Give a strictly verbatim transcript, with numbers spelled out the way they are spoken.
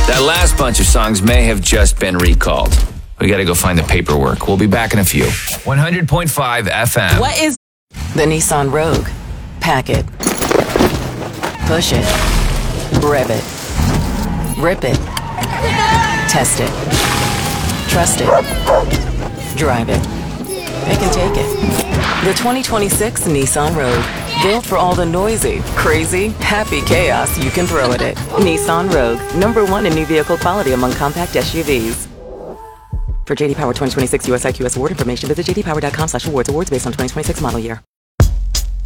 That last bunch of songs may have just been recalled. We gotta go find the paperwork. We'll be back in a few. one hundred point five F M. What is the Nissan Rogue? Pack it. Push it. Rev it. Rip it. Test it. Trust it. Drive it. Pick and take it. The twenty twenty-six Nissan Rogue. Built for all the noisy, crazy, happy chaos you can throw at it. Nissan Rogue. Number one in new vehicle quality among compact S U Vs. For J D Power twenty twenty-six U S I Q S award information, visit j d power dot com slash awards. Awards based on twenty twenty-six model year.